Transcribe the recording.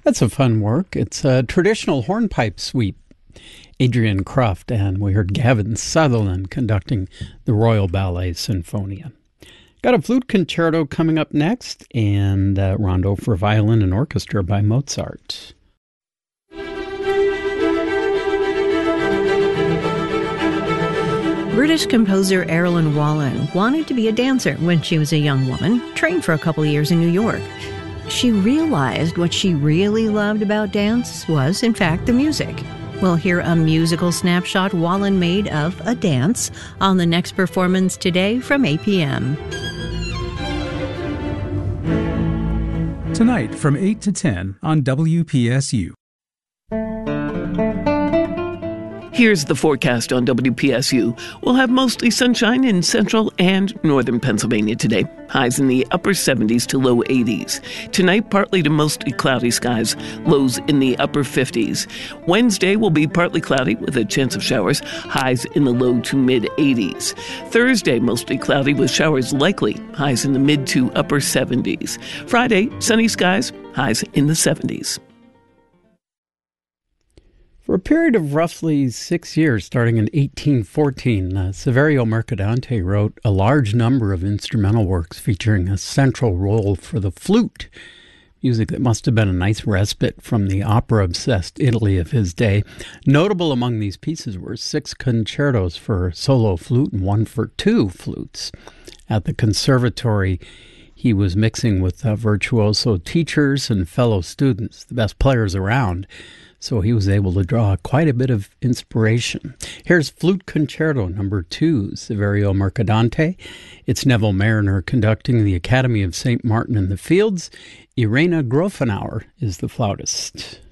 That's a fun work. It's a traditional hornpipe sweep. Adrian Croft, and we heard Gavin Sutherland conducting the Royal Ballet Sinfonia. Got a flute concerto coming up next, and rondo for violin and orchestra by Mozart. British composer Erilyn Wallen wanted to be a dancer when she was a young woman, trained for a couple years in New York. She realized what she really loved about dance was, in fact, the music. We'll hear a musical snapshot Wallen made of a dance on the next performance today from 8 p.m. Tonight from 8 to 10 on WPSU. Here's the forecast on WPSU. We'll have mostly sunshine in central and northern Pennsylvania today. Highs in the upper 70s to low 80s. Tonight, partly to mostly cloudy skies. Lows in the upper 50s. Wednesday will be partly cloudy with a chance of showers. Highs in the low to mid 80s. Thursday, mostly cloudy with showers likely. Highs in the mid to upper 70s. Friday, sunny skies. Highs in the 70s. For a period of roughly 6 years, starting in 1814, Saverio Mercadante wrote a large number of instrumental works featuring a central role for the flute, music that must have been a nice respite from the opera-obsessed Italy of his day. Notable among these pieces were 6 concertos for solo flute and 1 for 2 flutes. At the conservatory, he was mixing with virtuoso teachers and fellow students, the best players around, so he was able to draw quite a bit of inspiration. Here's Flute Concerto No. 2, Saverio Mercadante. It's Neville Mariner conducting the Academy of St. Martin in the Fields. Irena Grofenauer is the flautist.